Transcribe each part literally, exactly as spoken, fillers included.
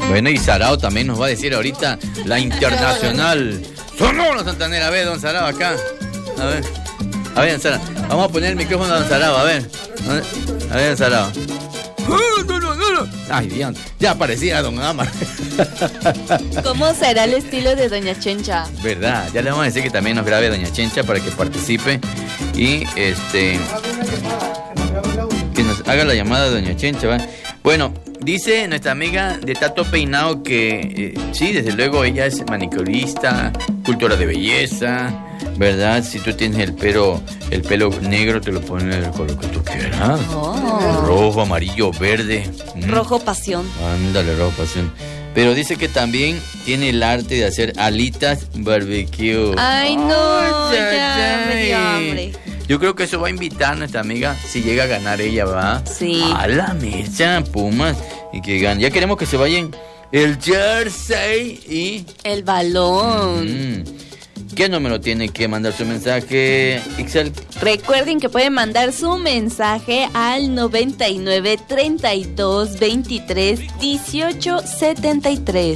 Bueno, y Sarao también nos va a decir ahorita la internacional Sonora Santanera. A ver, don Sarao, acá. A ver. A ver, don Sarao. Vamos a poner el micrófono a don Sarao, a ver. A ver, don Sarao. Ay, Dios, ya parecía don Amar. ¿Cómo será el estilo de doña Chencha? Verdad, ya le vamos a decir que también nos grabe doña Chencha para que participe y este que nos haga la llamada de doña Chencha, ¿va? Bueno, dice nuestra amiga de Tato Peinado que eh, sí, desde luego ella es manicurista, cultora de belleza, ¿verdad? Si tú tienes el pelo, el pelo negro, te lo pones el color que tú quieras. Oh. Rojo, amarillo, verde. Mm. Rojo pasión. Ándale, rojo pasión. Pero dice que también tiene el arte de hacer alitas barbecue. Ay, no, oh, ya me dio hambre. Yo creo que eso va a invitar a nuestra amiga, si llega a ganar ella, va. Sí. A la mecha, Pumas. Y que gane. Ya queremos que se vayan el jersey y... el balón. Mm. ¿Qué número tiene que mandar su mensaje, Ixel? Recuerden que pueden mandar su mensaje al noventa y nueve, treinta y dos, veintitrés, dieciocho, setenta y tres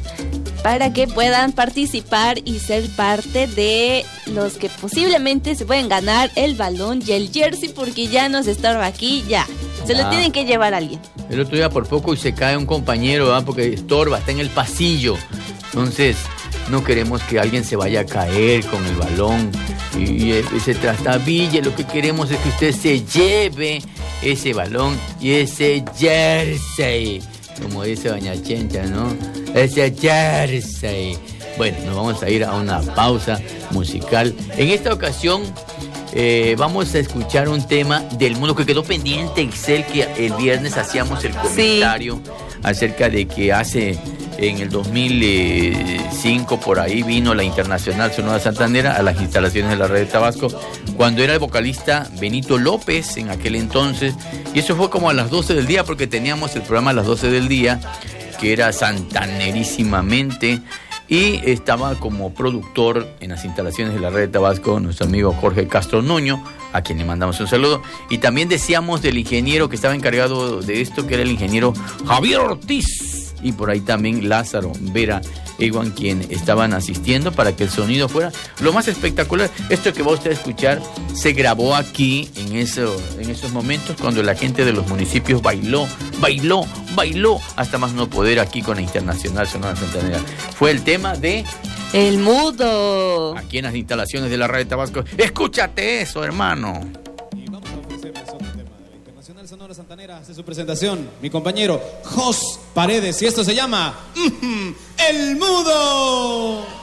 para que puedan participar y ser parte de los que posiblemente se pueden ganar el balón y el jersey, porque ya nos estorba aquí, ya. Se lo Ah. tienen que llevar a alguien. El otro día por poco y se cae un compañero, ¿verdad? Porque estorba, está en el pasillo. Entonces, no queremos que alguien se vaya a caer con el balón y, y ese trastabille. Lo que queremos es que usted se lleve ese balón y ese jersey, como dice doña Chencha, ¿no? Ese jersey. Bueno, nos vamos a ir a una pausa musical. En esta ocasión eh, vamos a escuchar un tema del mundo que quedó pendiente, Excel, que el viernes hacíamos el comentario sí. acerca de que hace... En el dos mil cinco por ahí vino la Internacional Sonora Santanera a las instalaciones de la Red de Tabasco, cuando era el vocalista Benito López en aquel entonces, y eso fue como a las doce del día, porque teníamos el programa a las doce del día, que era santanerísimamente, y estaba como productor en las instalaciones de la Red de Tabasco nuestro amigo Jorge Castro Nuño, a quien le mandamos un saludo, y también decíamos del ingeniero que estaba encargado de esto, que era el ingeniero Javier Ortiz, y por ahí también Lázaro Vera Ewan, quien estaban asistiendo para que el sonido fuera lo más espectacular. Esto que va usted a escuchar se grabó aquí en, eso, en esos momentos, cuando la gente de los municipios bailó, bailó, bailó hasta más no poder aquí con la Internacional Sonora Santanera. Fue el tema de... El Mudo. Aquí en las instalaciones de la Radio Tabasco. Escúchate eso, hermano. Sonora Santanera hace su presentación, mi compañero Jos Paredes, y esto se llama El Mudo.